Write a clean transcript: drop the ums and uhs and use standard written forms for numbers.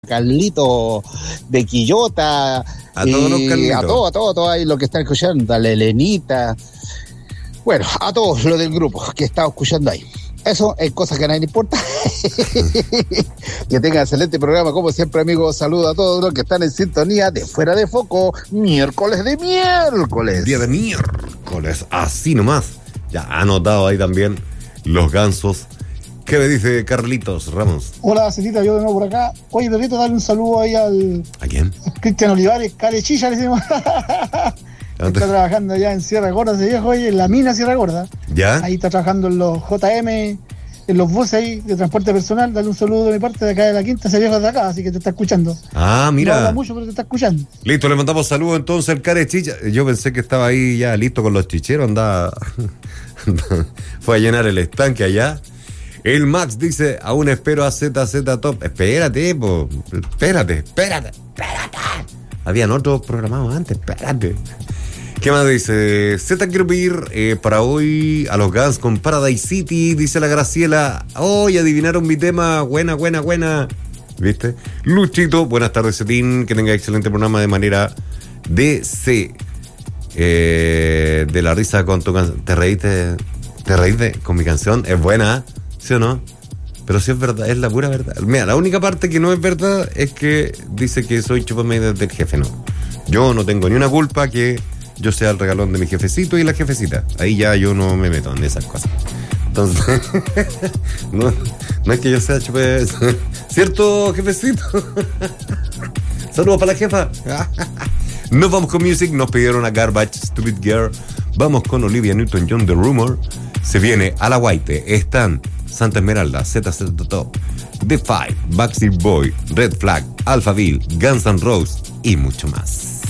Carlito de Quillota, a todos los Carlitos, a todos ahí los que están escuchando, a la Elenita, bueno, a todos los del grupo que están escuchando ahí. Eso es cosa que a nadie le importa. Que tengan excelente programa, como siempre, amigos. Saludos a todos los que están en sintonía de Fuera de Foco, miércoles de miércoles. Día de miércoles, así nomás. Ya anotado ahí también los gansos. ¿Qué me dice Carlitos Ramos? Hola, Cetita, yo de nuevo por acá. Oye, Perrito, dale un saludo ahí al... ¿A quién? Cristian Olivares, Carechilla, le decimos. Está trabajando allá en Sierra Gorda, ese viejo, ahí en la mina Sierra Gorda. ¿Ya? Ahí está trabajando en los JM, en los buses ahí de transporte personal. Dale un saludo de mi parte de acá de la Quinta, ese viejo de acá, así que te está escuchando. Ah, mira. No habla mucho, pero te está escuchando. Listo, le mandamos saludos entonces al Carechilla. Yo pensé que estaba ahí ya listo con los chicheros, andaba... Fue a llenar el estanque allá. El Max dice, aún espero a ZZ Top. Espérate, po. Espérate. Habían otros programados antes, espérate. ¿Qué más dice? Z quiero pedir para hoy a los Guns con Paradise City, dice la Graciela. Hoy adivinaron mi tema, buena. ¿Viste? Luchito, buenas tardes, Cetín, que tenga excelente programa de manera DC. De la risa con tu canción. ¿Te reíste con mi canción? Es buena, ¿sí o no? Pero sí es verdad, es la pura verdad. Mira, la única parte que no es verdad es que dice que soy chupamedias del jefe, no. Yo no tengo ni una culpa que yo sea el regalón de mi jefecito y la jefecita. Ahí ya yo no me meto en esas cosas. Entonces, no es que yo sea chupamedias. ¿Cierto, jefecito? Saludos para la jefa. Nos vamos con music, nos pidieron a Garbage, Stupid Girl. Vamos con Olivia Newton-John, The Rumor. Se viene a la Guaite, están Santa Esmeralda, ZZ Top, The Five, Backstreet Boy, Red Flag, Alphaville, Guns N' Roses y mucho más.